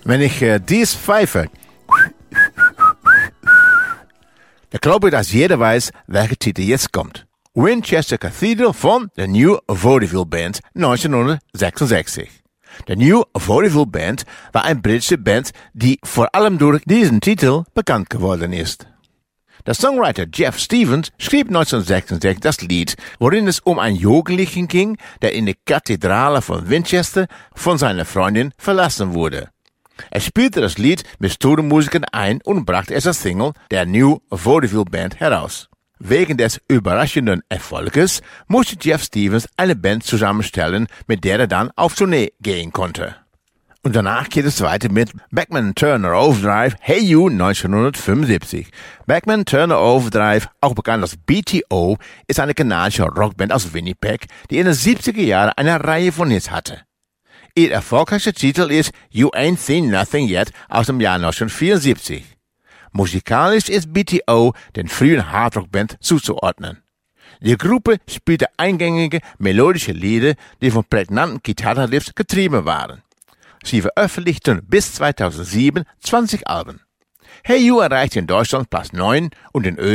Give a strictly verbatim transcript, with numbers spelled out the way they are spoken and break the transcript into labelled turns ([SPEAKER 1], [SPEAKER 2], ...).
[SPEAKER 1] Wenn ich äh, dies pfeife, dann glaube ich, dass jeder weiß, welcher Titel jetzt kommt. Winchester Cathedral von der New Vaudeville Band neunzehnhundertsechsundsechzig. Der New Vaudeville Band war eine britische Band, die vor allem durch diesen Titel bekannt geworden ist. Der Songwriter Jeff Stevens schrieb neunzehnhundertsechsundsechzig das Lied, worin es um einen Jugendlichen ging, der in der Kathedrale von Winchester von seiner Freundin verlassen wurde. Er spielte das Lied mit Studiomusikern ein und brachte es als Single der New Vaudeville Band heraus. Wegen des überraschenden Erfolges musste Jeff Stevens eine Band zusammenstellen, mit der er dann auf Tournee gehen konnte. Und danach geht es weiter mit Bachman Turner Overdrive, Hey You neunzehnhundertfünfundsiebzig. Bachman Turner Overdrive, auch bekannt als B T O, ist eine kanadische Rockband aus Winnipeg, die in den siebziger Jahren eine Reihe von Hits hatte. Ihr erfolgreichster Titel ist You Ain't Seen Nothing Yet aus dem Jahr neunzehnhundertvierundsiebzig. Musikalisch ist B T O den frühen Hardrock-Band zuzuordnen. Die Gruppe spielte eingängige, melodische Lieder, die von prägnanten Gitarrenriffs getrieben waren. Sie veröffentlichten bis zweitausendsieben zwanzig Alben. Hey You erreichte in Deutschland Platz neun und in Österreich